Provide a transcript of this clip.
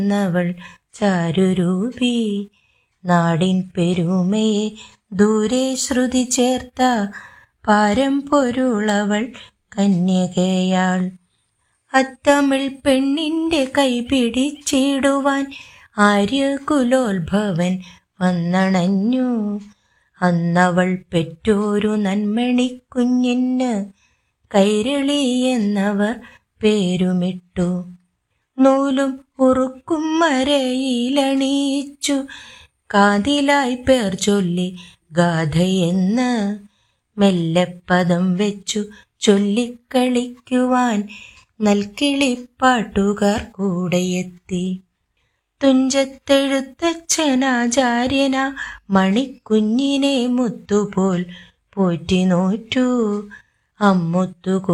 എന്നവൾ ചാരുരൂപി. നാടിൻ പെരുമയെ ദൂരെ ശ്രുതി ചേർത്ത പാരം പൊരുളവൾ കന്യകയാൾ. അത്തമിഴ് പെണ്ണിൻ്റെ കൈ പിടിച്ചിടുവാൻ ആര്യകുലോത്ഭവൻ വന്നണഞ്ഞു. അന്നവൾ പെറ്റോരു നന്മണിക്കുഞ്ഞിന് കൈരളി എന്നവർ പേരുമിട്ടു. നൂലും ഉറുക്കും മരയിലണിയിച്ചു കാതിലായി പേർ ചൊല്ലി ഗാഥയെന്ന്. മെല്ലെപ്പദം വെച്ചു ചൊല്ലിക്കളിക്കുവാൻ നൽകിളിപ്പാട്ടുകാർ കൂടെയെത്തി. തുഞ്ചത്തെഴുത്തച്ഛനാചാര്യനാ മണിക്കുഞ്ഞിനെ മുത്തുപോൽ പോറ്റി നോറ്റു. അമ്മുത്തു